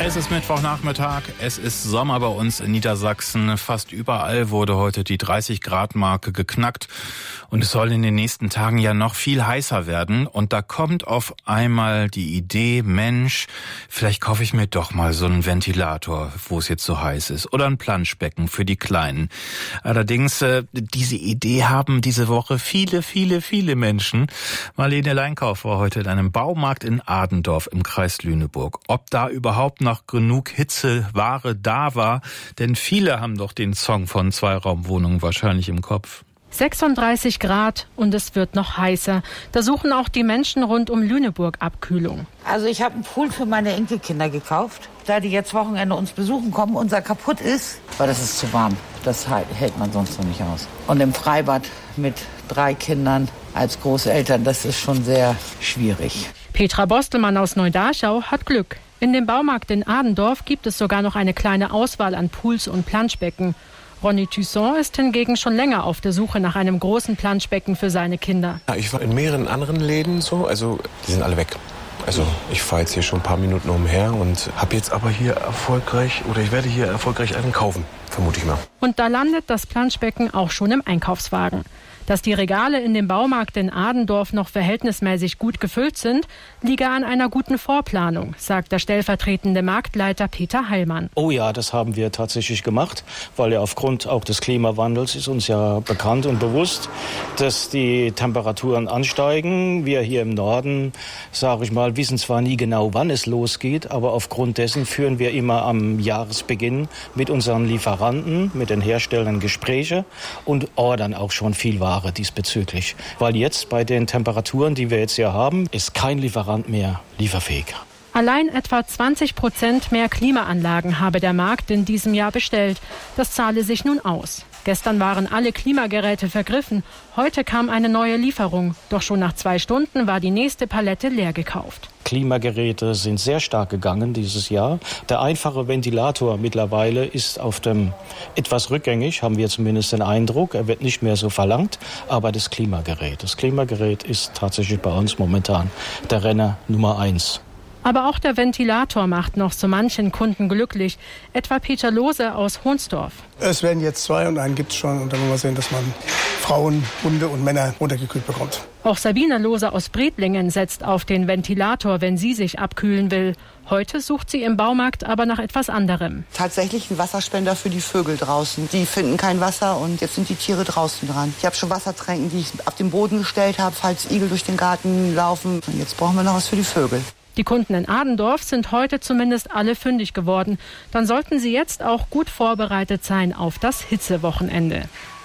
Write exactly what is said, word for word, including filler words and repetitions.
Es ist Mittwochnachmittag, es ist Sommer bei uns in Niedersachsen. Fast überall wurde heute die dreißig Grad Marke geknackt und es soll in den nächsten Tagen ja noch viel heißer werden. Und da kommt auf einmal die Idee, Mensch, vielleicht kaufe ich mir doch mal so einen Ventilator, wo es jetzt so heiß ist, oder ein Planschbecken für die Kleinen. Allerdings, äh, diese Idee haben diese Woche viele, viele, viele Menschen. Marlene Leinkauf war heute in einem Baumarkt in Adendorf im Kreis Lüneburg. Ob da überhaupt noch genug Hitzeware da war, denn viele haben doch den Song von Zweiraumwohnungen wahrscheinlich im Kopf. sechsunddreißig Grad und es wird noch heißer. Da suchen auch die Menschen rund um Lüneburg Abkühlung. Also ich habe einen Pool für meine Enkelkinder gekauft, da die jetzt Wochenende uns besuchen kommen. Unser kaputt ist, weil das ist zu warm. Das hält man sonst noch nicht aus. Und im Freibad mit drei Kindern als Großeltern, das ist schon sehr schwierig. Petra Bostelmann aus Neudarschau hat Glück. In dem Baumarkt in Adendorf gibt es sogar noch eine kleine Auswahl an Pools und Planschbecken. Ronny Tusson ist hingegen schon länger auf der Suche nach einem großen Planschbecken für seine Kinder. Ja, ich war in mehreren anderen Läden so, also die sind alle weg. Also ich fahre jetzt hier schon ein paar Minuten umher und habe jetzt aber hier erfolgreich, oder ich werde hier erfolgreich einen kaufen, vermute ich mal. Und da landet das Planschbecken auch schon im Einkaufswagen. Dass die Regale in dem Baumarkt in Adendorf noch verhältnismäßig gut gefüllt sind, liege an einer guten Vorplanung, sagt der stellvertretende Marktleiter Peter Heilmann. Oh ja, das haben wir tatsächlich gemacht, weil ja aufgrund auch des Klimawandels ist uns ja bekannt und bewusst, dass die Temperaturen ansteigen. Wir hier im Norden, sage ich mal, wissen zwar nie genau, wann es losgeht, aber aufgrund dessen führen wir immer am Jahresbeginn mit unseren Lieferanten, mit den Herstellern Gespräche und ordern auch schon viel Ware diesbezüglich. Weil jetzt bei den Temperaturen, die wir jetzt hier haben, ist kein Lieferant mehr lieferfähig. Allein etwa zwanzig Prozent mehr Klimaanlagen habe der Markt in diesem Jahr bestellt. Das zahle sich nun aus. Gestern waren alle Klimageräte vergriffen. Heute kam eine neue Lieferung. Doch schon nach zwei Stunden war die nächste Palette leer gekauft. Klimageräte sind sehr stark gegangen dieses Jahr. Der einfache Ventilator mittlerweile ist auf dem etwas rückgängig, haben wir zumindest den Eindruck. Er wird nicht mehr so verlangt, aber das Klimagerät. Das Klimagerät ist tatsächlich bei uns momentan der Renner Nummer eins. Aber auch der Ventilator macht noch so manchen Kunden glücklich. Etwa Peter Lohse aus Hohnsdorf. Es werden jetzt zwei und einen gibt es schon. Und dann wollen wir sehen, dass man Frauen, Hunde und Männer runtergekühlt bekommt. Auch Sabine Lohse aus Bredlingen setzt auf den Ventilator, wenn sie sich abkühlen will. Heute sucht sie im Baumarkt aber nach etwas anderem. Tatsächlich ein Wasserspender für die Vögel draußen. Die finden kein Wasser und jetzt sind die Tiere draußen dran. Ich habe schon Wassertränken, die ich auf den Boden gestellt habe, falls Igel durch den Garten laufen. Und jetzt brauchen wir noch was für die Vögel. Die Kunden in Adendorf sind heute zumindest alle fündig geworden. Dann sollten sie jetzt auch gut vorbereitet sein auf das Hitzewochenende.